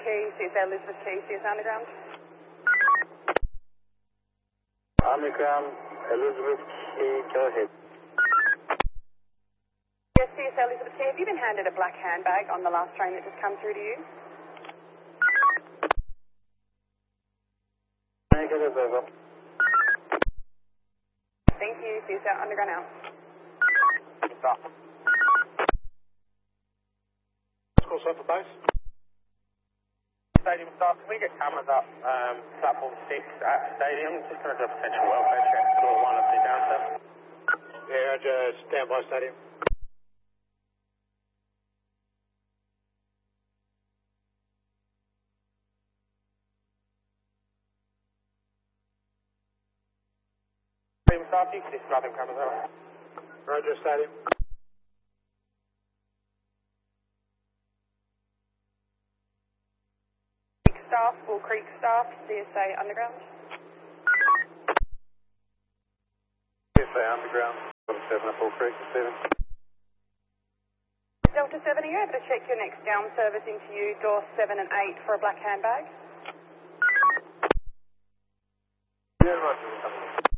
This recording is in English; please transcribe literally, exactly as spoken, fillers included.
Key, C S A Elizabeth Key, C S A Underground. Underground, Elizabeth Key, go ahead. Yes, C S A Elizabeth Key, have you been handed a black handbag on the last train that just come through to you? Negative, over. Thank you, C S A Underground out. Stop. Call set for base. Stadium staff, can we get cameras up um, platform six at Stadium? Just going to do a potential welfare check. Door one of the downstairs. Yeah, Roger, stand by Stadium. Stadium staff, you can just grab them cameras out. Roger, Stadium. Staff, Bull Creek staff, C S A Underground. C S A Underground, seven at Bull Creek, Stephen. Delta seven, are you able to check your next down service into you, door seven and eight for a black handbag? Yeah, right.